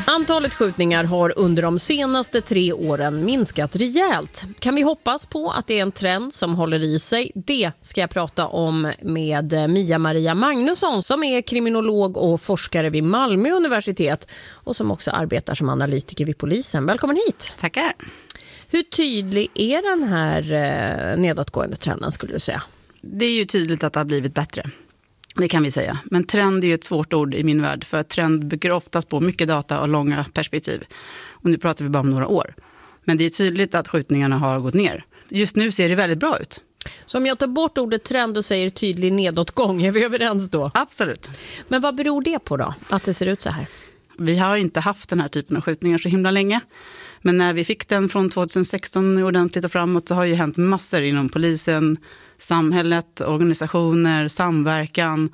Antalet skjutningar har under de senaste 3 åren minskat rejält. Kan vi hoppas på att det är en trend som håller i sig? Det ska jag prata om med Mia-Maria Magnusson som är kriminolog och forskare vid Malmö universitet och som också arbetar som analytiker vid polisen. Välkommen hit! Tackar! Hur tydlig är den här nedåtgående trenden skulle du säga? Det är ju tydligt att det har blivit bättre. Det kan vi säga. Men trend är ju ett svårt ord i min värld. För att trend bygger oftast på mycket data och långa perspektiv. Och nu pratar vi bara om några år. Men det är tydligt att skjutningarna har gått ner. Just nu ser det väldigt bra ut. Så om jag tar bort ordet trend och säger tydlig nedåtgång, är vi överens då? Absolut. Men vad beror det på då, att det ser ut så här? Vi har inte haft den här typen av skjutningar så himla länge. Men när vi fick den från 2016 ordentligt och framåt så har ju hänt massor inom polisen, samhället, organisationer, samverkan,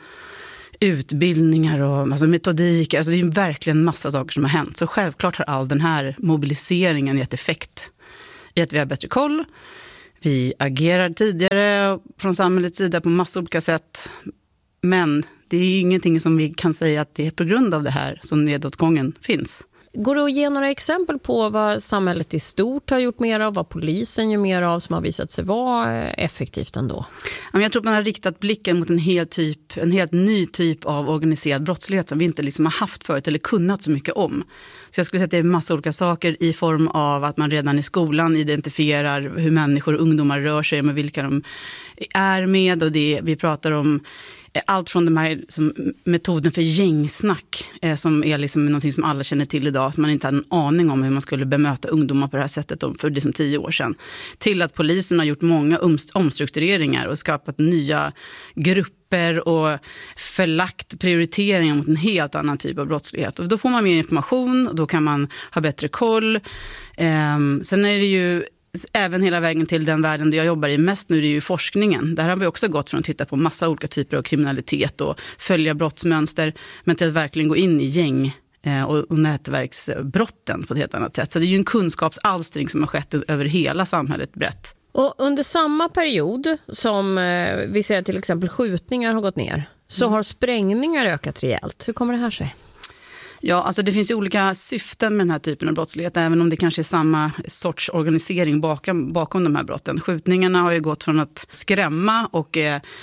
utbildningar och alltså metodik. Alltså det är ju verkligen massa saker som har hänt. Så självklart har all den här mobiliseringen gett effekt i att vi har bättre koll. Vi agerar tidigare från samhällets sida på massa olika sätt. Men det är ingenting som vi kan säga att det är på grund av det här som nedåtgången finns. Går det att ge några exempel på vad samhället i stort har gjort mer av, vad polisen gör mer av som har visat sig vara effektivt ändå? Jag tror att man har riktat blicken mot en helt ny typ av organiserad brottslighet som vi inte liksom har haft förut eller kunnat så mycket om. Så jag skulle säga att det är en massa olika saker i form av att man redan i skolan identifierar hur människor och ungdomar rör sig med vilka de är med. Och det vi pratar om allt från de här som metoden för gängsnack som är liksom någonting som alla känner till idag, som man inte hade en aning om hur man skulle bemöta ungdomar på det här sättet för liksom 10 år sedan. Till att polisen har gjort många omstruktureringar och skapat nya grupper och förlagt prioriteringar mot en helt annan typ av brottslighet. Och då får man mer information och då kan man ha bättre koll. Sen är det ju även hela vägen till den världen där jag jobbar i mest nu är det ju forskningen. Där har vi också gått från att titta på massa olika typer av kriminalitet och följa brottsmönster men till att verkligen gå in i gäng och nätverksbrotten på ett helt annat sätt. Så det är ju en kunskapsalstring som har skett över hela samhället brett. Och under samma period som vi ser till exempel skjutningar har gått ner så har sprängningar ökat rejält. Hur kommer det här sig? Ja, alltså det finns ju olika syften med den här typen av brottslighet, även om det kanske är samma sorts organisering bakom de här brotten. Skjutningarna har ju gått från att skrämma och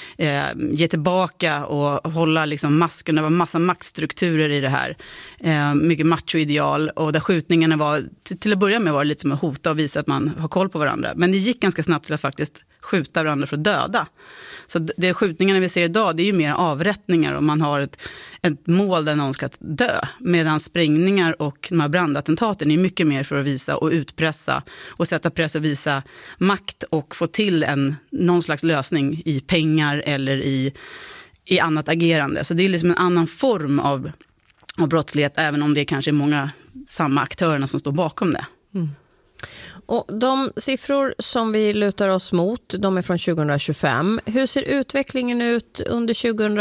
ge tillbaka och hålla liksom masken över massa maktstrukturer i det här. Mycket machoideal, och där skjutningarna var, till att börja med var det lite som att hota och visa att man har koll på varandra. Men det gick ganska snabbt till att faktiskt skjuta varandra för att döda. Så det skjutningarna vi ser idag, det är ju mer avrättningar och man har ett mål där någon ska dö. Medan sprängningar och de här brandattentaten är mycket mer för att visa och utpressa och sätta press och visa makt och få till någon slags lösning i pengar eller i annat agerande. Så det är liksom en annan form av brottslighet, även om det kanske är många samma aktörerna som står bakom det. Mm. Och de siffror som vi lutar oss mot, de är från 2025. Hur ser utvecklingen ut under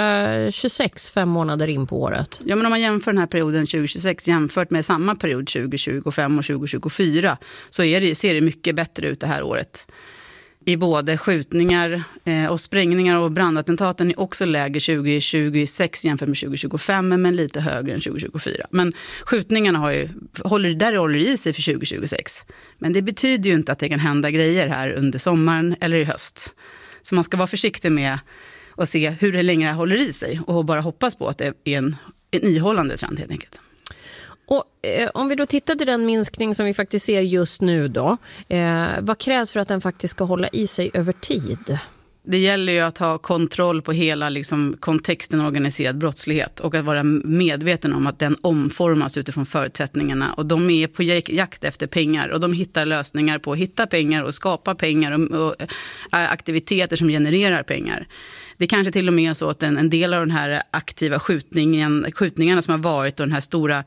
2026, 5 månader in på året? Ja, men om man jämför den här perioden 2026 jämfört med samma period 2025 och 2024 så ser det mycket bättre ut det här året. I både skjutningar och sprängningar och brandattentaten är också lägre 2026 jämfört med 2025 men lite högre än 2024. Men skjutningarna håller i sig för 2026. Men det betyder ju inte att det kan hända grejer här under sommaren eller i höst. Så man ska vara försiktig med att se hur länge det håller i sig och bara hoppas på att det är en ihållande trend helt enkelt. Och om vi då tittar till den minskning som vi faktiskt ser just nu då, vad krävs för att den faktiskt ska hålla i sig över tid? Det gäller ju att ha kontroll på hela liksom, kontexten organiserad brottslighet och att vara medveten om att den omformas utifrån förutsättningarna. Och de är på jakt efter pengar och de hittar lösningar på att hitta pengar och skapa pengar och aktiviteter som genererar pengar. Det kanske till och med är så att en del av den här aktiva skjutningarna som har varit och den här stora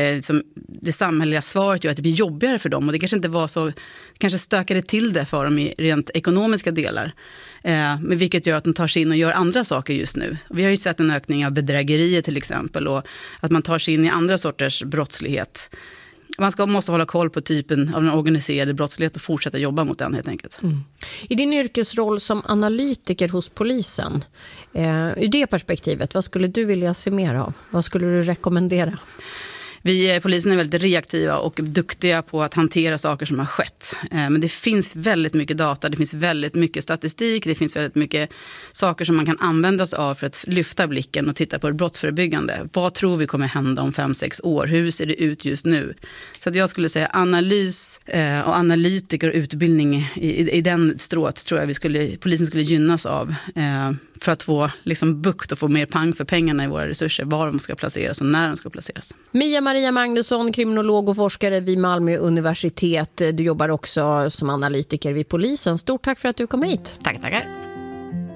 det samhälleliga svaret gör att det blir jobbigare för dem. Och det kanske inte var så, kanske stökade till det för dem i rent ekonomiska delar. Men vilket gör att de tar sig in och gör andra saker just nu. Vi har ju sett en ökning av bedrägerier till exempel och att man tar sig in i andra sorters brottslighet. Man måste hålla koll på typen av den organiserade brottslighet och fortsätta jobba mot den helt enkelt. Mm. I din yrkesroll som analytiker hos polisen, i det perspektivet, vad skulle du vilja se mer av? Vad skulle du rekommendera? Polisen är väldigt reaktiva och duktiga på att hantera saker som har skett. Men det finns väldigt mycket data, det finns väldigt mycket statistik, det finns väldigt mycket saker som man kan använda sig av för att lyfta blicken och titta på det brottsförebyggande. Vad tror vi kommer hända om 5-6 år? Hur ser det ut just nu? Så att jag skulle säga analys och analytiker och utbildning i den strået tror jag polisen skulle gynnas av för att få liksom bukt och få mer pang för pengarna i våra resurser, var de ska placeras och när de ska placeras. Mia-Maria Magnusson, kriminolog och forskare vid Malmö universitet. Du jobbar också som analytiker vid polisen. Stort tack för att du kom hit. Tackar.